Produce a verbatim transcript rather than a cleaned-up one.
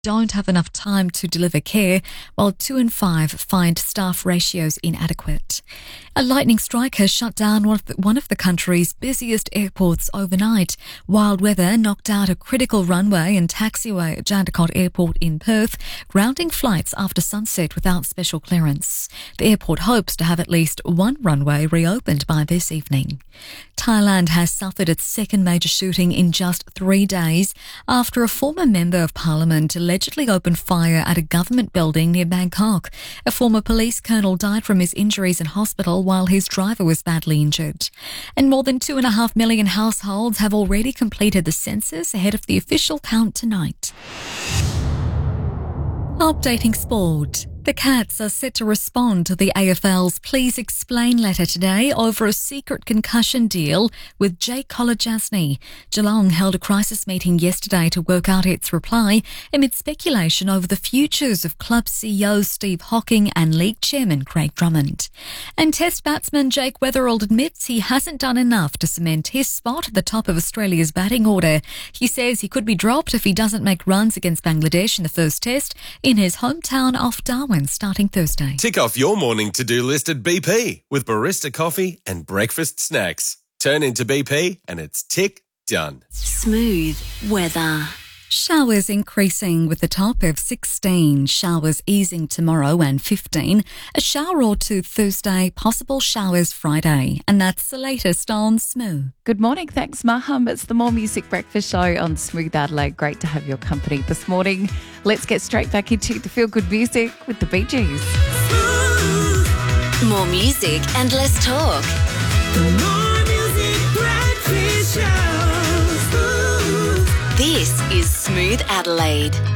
don't have enough time to deliver care, while two in five find staff ratios inadequate. A lightning strike has shut down one of the, one of the country's busiest airports overnight. Wild weather knocked out a critical runway and taxiway at Jandakot Airport in Perth, grounding flights after sunset without special clearance. The airport hopes to have at least one runway reopened by this evening. Thailand has suffered its second major shooting in just three days after a former member of parliament allegedly opened fire at a government building near Bangkok. A former police colonel died from his injuries in hospital while his driver was badly injured. And more than two and a half million households have already completed the census ahead of the official count tonight. Updating sport. The Cats are set to respond to the A F L's Please Explain letter today over a secret concussion deal with Jake Kolodjasny. Geelong held a crisis meeting yesterday to work out its reply amid speculation over the futures of club C E O Steve Hocking and league chairman Craig Drummond. And Test batsman Jake Weatherald admits he hasn't done enough to cement his spot at the top of Australia's batting order. He says he could be dropped if he doesn't make runs against Bangladesh in the first test in his hometown of Darwin starting Thursday. Tick off your morning to-do list at B P with barista coffee and breakfast snacks. Turn into B P and it's tick done. Smooth weather. Showers increasing with a top of sixteen. Showers easing tomorrow and fifteen. A shower or two Thursday. Possible showers Friday. And that's the latest on Smooth. Good morning. Thanks, Maham. It's the More Music Breakfast Show on Smooth Adelaide. Great to have your company this morning. Let's get straight back into the feel-good music with the Bee Gees. More music and less talk. The More Music Breakfast Show. This is Smooth Adelaide.